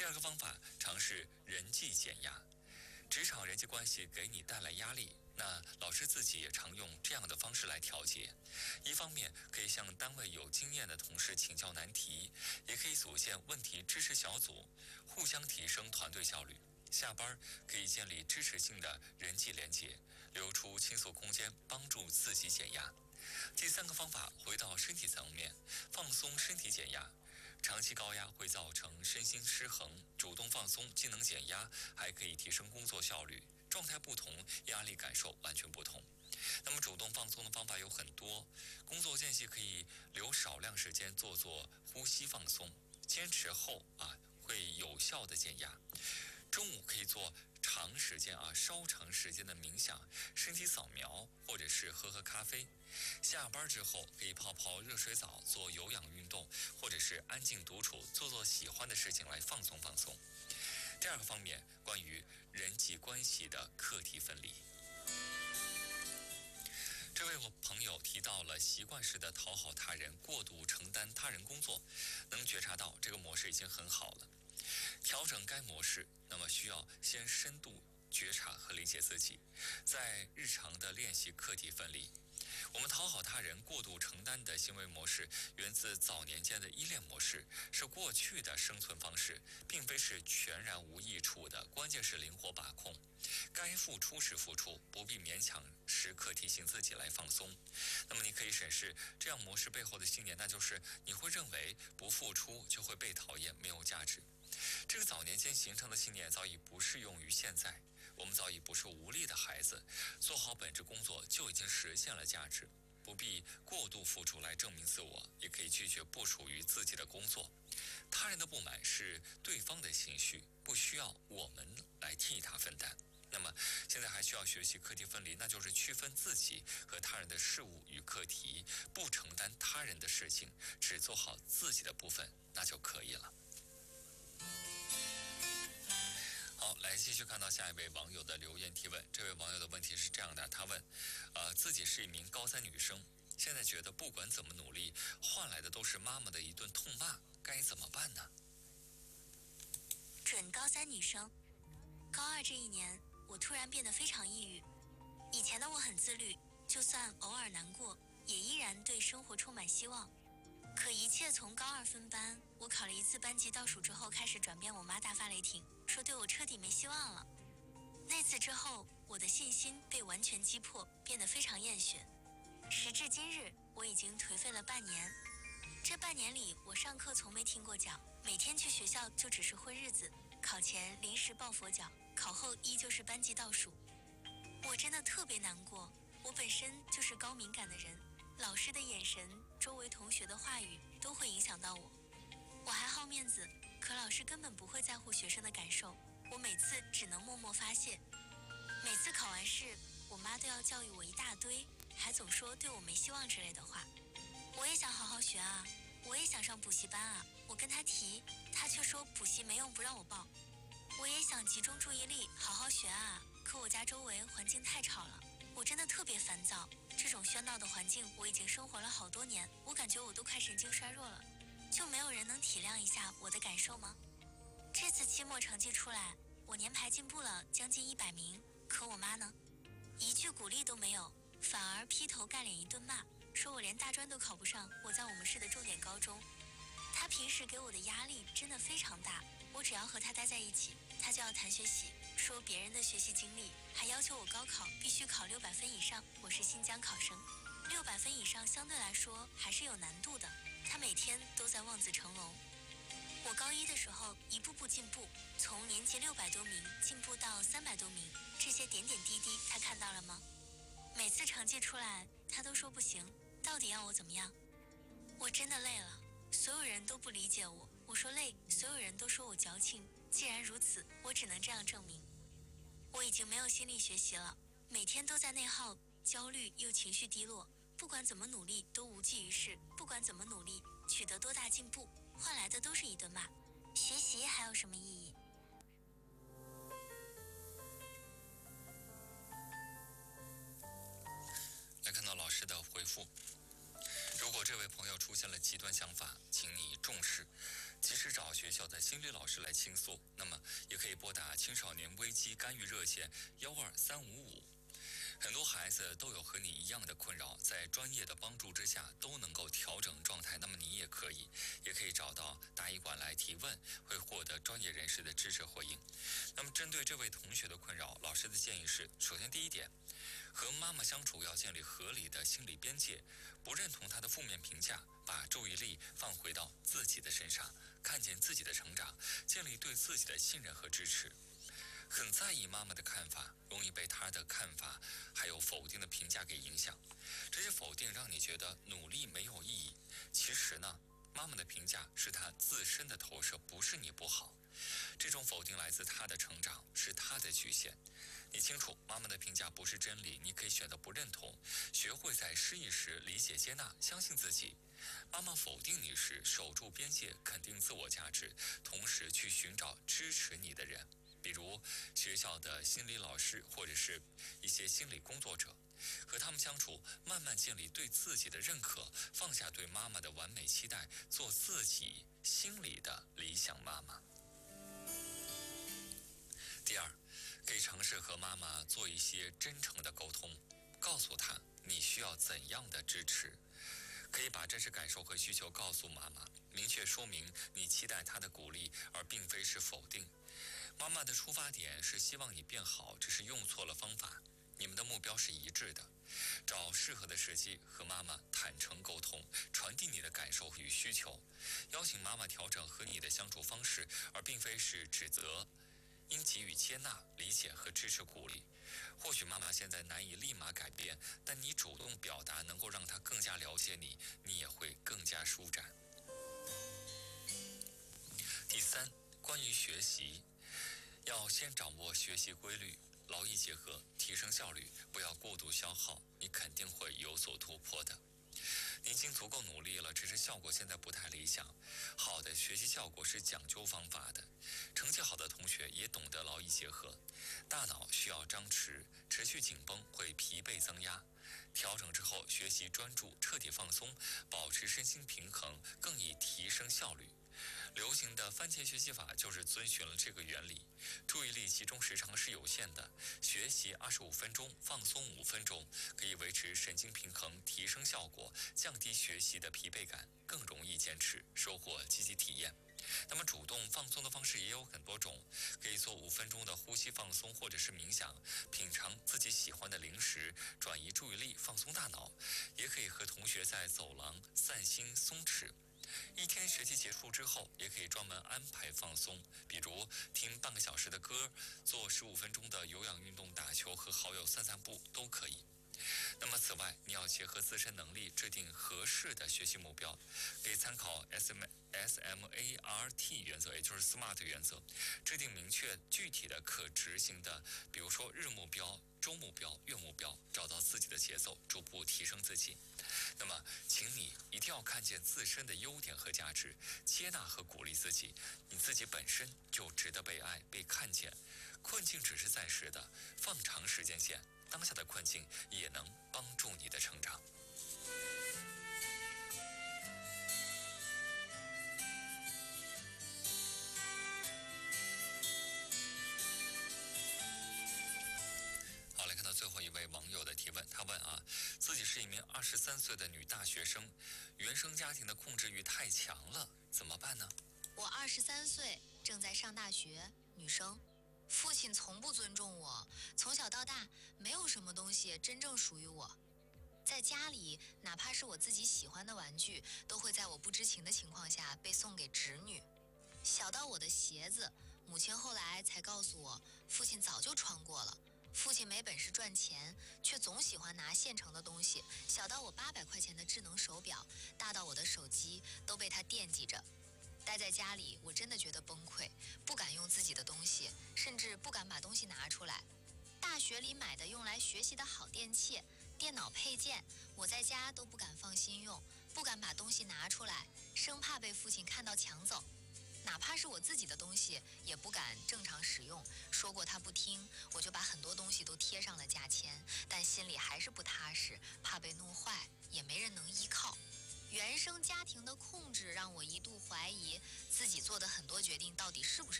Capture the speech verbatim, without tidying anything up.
二个方法，尝试人际减压。职场人际关系给你带来压力，那老师自己也常用这样的方式来调节。一方面可以向单位有经验的同事请教难题，也可以组建问题支持小组，互相提升团队效率。下班可以建立支持性的人际连结，留出倾诉空间，帮助自己减压。第三个方法，回到身体层面，放松身体减压。长期高压会造成身心失衡，主动放松既能减压，还可以提升工作效率。状态不同，压力感受完全不同。那么主动放松的方法有很多，工作间隙可以留少量时间做做呼吸放松，坚持后啊会有效的减压。中午可以做长时间啊稍长时间的冥想、身体扫描，或者是喝喝咖啡。下班之后可以泡泡热水澡，做有氧运动，或者是安静独处，做做喜欢的事情来放松放松。第二个方面，关于人际关系的课题分离。这位朋友提到了习惯式的讨好他人，过度承担他人工作，能觉察到这个模式已经很好了。调整该模式，那么需要先深度觉察和理解自己，在日常的练习课题分离。我们讨好他人、过度承担的行为模式，源自早年间的依恋模式，是过去的生存方式，并非是全然无益处的，关键是灵活把控。该付出时付出，不必勉强时刻提醒自己来放松。那么你可以审视这样模式背后的信念，那就是你会认为不付出就会被讨厌，没有价值。这个早年间形成的信念早已不适用于现在，我们早已不是无力的孩子，做好本职工作就已经实现了价值，不必过度付出来证明自我，也可以拒绝不属于自己的工作。他人的不满是对方的情绪，不需要我们来替他分担。那么现在还需要学习课题分离，那就是区分自己和他人的事物与课题，不承担他人的事情，只做好自己的部分，那就可以了。好，来继续看到下一位网友的留言提问。这位网友的问题是这样的，他问呃，自己是一名高三女生，现在觉得不管怎么努力，换来的都是妈妈的一顿痛骂，该怎么办呢？ 准高三女生，高二这一年我突然变得非常抑郁。以前的我很自律，就算偶尔难过，也依然对生活充满希望。可一切从高二分班，我考了一次班级倒数之后开始转变，我妈大发雷霆，说对我彻底没希望了。那次之后，我的信心被完全击破，变得非常厌学。时至今日，我已经颓废了半年。这半年里，我上课从没听过讲，每天去学校就只是混日子，考前临时抱佛脚，考后依旧是班级倒数。我真的特别难过，我本身就是高敏感的人，老师的眼神、周围同学的话语都会影响到我。我还好面子，可老师根本不会在乎学生的感受，我每次只能默默发泄。每次考完试，我妈都要教育我一大堆，还总说对我没希望之类的话。我也想好好学啊，我也想上补习班啊，我跟她提，她却说补习没用，不让我报。我也想集中注意力，好好学啊，可我家周围环境太吵了，我真的特别烦躁。这种喧闹的环境我已经生活了好多年，我感觉我都快神经衰弱了，就没有人能体谅一下我的感受吗？这次期末成绩出来，我年排进步了将近一百名，可我妈呢，一句鼓励都没有，反而劈头盖脸一顿骂，说我连大专都考不上，我在我们市的重点高中。她平时给我的压力真的非常大，我只要和她待在一起，她就要谈学习，说别人的学习经历，还要求我高考必须考六百分以上，我是新疆考生，六百分以上相对来说还是有难度的，她每天都在望子成龙。我高一的时候一步步进步，从年级六百多名进步到三百多名，这些点点滴滴她看到了吗？每次成绩出来，她都说不行，到底要我怎么样？我真的累了，所有人都不理解我，我说累，所有人都说我矫情，既然如此，我只能这样证明。我已经没有心力学习了，每天都在内耗，焦虑又情绪低落，不管怎么努力都无济于事，不管怎么努力，取得多大进步，换来的都是一顿骂，学习还有什么意义？ 来看到老师的回复，如果这位朋友出现了极端想法，请你重视，及时找学校的心理老师来倾诉。那么，也可以拨打青少年危机干预热线幺二三五五。很多孩子都有和你一样的困扰，在专业的帮助之下都能够调整状态。那么你也可以，也可以找到答疑馆来提问，会获得专业人士的支持回应。那么针对这位同学的困扰，老师的建议是：首先第一点，和妈妈相处要建立合理的心理边界，不认同她的负面评价，把注意力放回到自己的身上，看见自己的成长，建立对自己的信任和支持。很在意妈妈的看法，容易被她的看法还有否定的评价给影响。这些否定让你觉得努力没有意义。其实呢，妈妈的评价是她自身的投射，不是你不好。这种否定来自她的成长，是她的局限。你清楚，妈妈的评价不是真理，你可以选择不认同，学会在失意时理解接纳，相信自己。妈妈否定你时，守住边界，肯定自我价值，同时去寻找支持你的人。比如学校的心理老师，或者是一些心理工作者，和他们相处，慢慢建立对自己的认可，放下对妈妈的完美期待，做自己心里的理想妈妈。第二，可以尝试和妈妈做一些真诚的沟通，告诉她你需要怎样的支持。可以把真实感受和需求告诉妈妈，明确说明你期待她的鼓励，而并非是否定。妈妈的出发点是希望你变好，只是用错了方法。你们的目标是一致的，找适合的时机和妈妈坦诚沟通，传递你的感受与需求，邀请妈妈调整和你的相处方式，而并非是指责。应给予接纳、理解和支持鼓励。或许妈妈现在难以立马改变，但你主动表达能够让她更加了解你，你也会更加舒展。第三，关于学习，要先掌握学习规律，劳逸结合，提升效率，不要过度消耗，你肯定会有所突破的。你已经足够努力了，只是效果现在不太理想。好的学习效果是讲究方法的，成绩好的同学也懂得劳逸结合。大脑需要张弛，持续紧绷会疲惫增压。调整之后，学习专注，彻底放松，保持身心平衡，更易提升效率。流行的番茄学习法就是遵循了这个原理。注意力集中时长是有限的，学习二十五分钟，放松五分钟，可以维持神经平衡，提升效果，降低学习的疲惫感，更容易坚持，收获积极体验。那么主动放松的方式也有很多种，可以做五分钟的呼吸放松，或者是冥想，品尝自己喜欢的零食，转移注意力，放松大脑。也可以和同学在走廊散心松弛。一天学习结束之后，也可以专门安排放松，比如听半个小时的歌，做十五分钟的有氧运动，打球，和好友散散步都可以。那么此外，你要结合自身能力，制定合适的学习目标，可以参考 S M A R T 原则，也就是 SMART 原则，制定明确具体的可执行的，比如说日目标、周目标、月目标，找到自己的节奏，逐步提升自己。那么请你一定要看见自身的优点和价值，接纳和鼓励自己，你自己本身就值得被爱、被看见。困境只是暂时的，放长时间线，当下的困境也能帮助你的成长。好，来看到最后一位网友的提问，他问啊，自己是一名二十三岁的女大学生，原生家庭的控制欲太强了，怎么办呢？ 我二十三岁，正在上大学，女生。父亲从不尊重我，从小到大没有什么东西真正属于我。在家里，哪怕是我自己喜欢的玩具，都会在我不知情的情况下被送给侄女。小到我的鞋子，母亲后来才告诉我，父亲早就穿过了。父亲没本事赚钱，却总喜欢拿现成的东西。小到我八百块钱的智能手表，大到我的手机，都被他惦记着。待在家里，我真的觉得崩溃，不敢用自己的东西，甚至不敢把东西拿出来。大学里买的用来学习的好电器、电脑配件，我在家都不敢放心用，不敢把东西拿出来，生怕被父亲看到抢走。哪怕是我自己的东西，也不敢正常使用。说过他不听，我就把很多东西都贴上了价签，但心里还是不踏实，怕被弄坏，也没人能依靠。 原生家庭的控制让我一度怀疑自己做的很多决定到底是不是